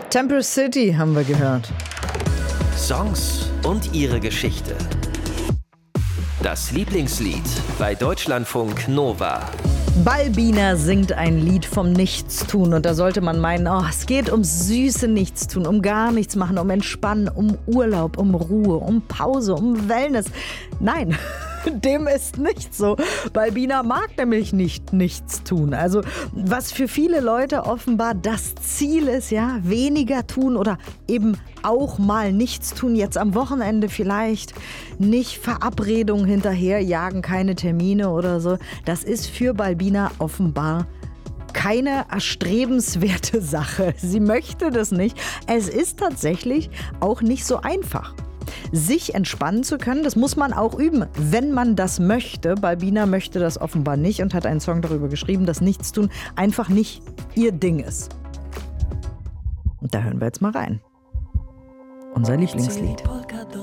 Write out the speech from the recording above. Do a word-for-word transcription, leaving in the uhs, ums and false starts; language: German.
Temple City haben wir gehört. Songs und ihre Geschichte. Das Lieblingslied bei Deutschlandfunk Nova. Balbina singt ein Lied vom Nichtstun und da sollte man meinen, oh, es geht ums süße Nichtstun, um gar nichts machen, um Entspannen, um Urlaub, um Ruhe, um Pause, um Wellness. Nein, dem ist nicht so. Balbina mag nämlich nicht nichts tun. Also was für viele Leute offenbar das Ziel ist, ja, weniger tun oder eben auch mal nichts tun, jetzt am Wochenende vielleicht, nicht Verabredungen hinterherjagen, keine Termine oder so. Das ist für Balbina offenbar keine erstrebenswerte Sache. Sie möchte das nicht. Es ist tatsächlich auch nicht so einfach. Sich entspannen zu können, das muss man auch üben, wenn man das möchte. Balbina möchte das offenbar nicht und hat einen Song darüber geschrieben, dass Nichtstun einfach nicht ihr Ding ist. Und da hören wir jetzt mal rein. Unser Lieblingslied.